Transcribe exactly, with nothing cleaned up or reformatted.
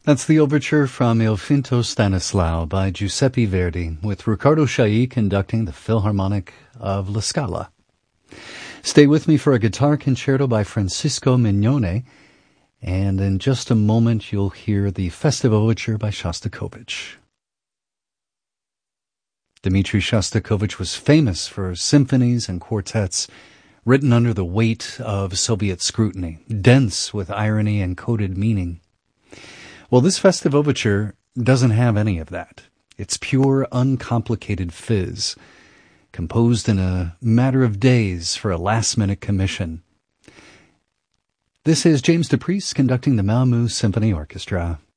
That's the overture from Il Finto Stanislao by Giuseppe Verdi, with Riccardo Chailly conducting the Philharmonic of La Scala. Stay with me for a guitar concerto by Francisco Mignone, and in just a moment you'll hear the Festive Overture by Shostakovich. Dmitri Shostakovich was famous for symphonies and quartets written under the weight of Soviet scrutiny, dense with irony and coded meaning. Well, this Festive Overture doesn't have any of that. It's pure, uncomplicated fizz, composed in a matter of days for a last-minute commission. This is James DePriest conducting the Malmö Symphony Orchestra.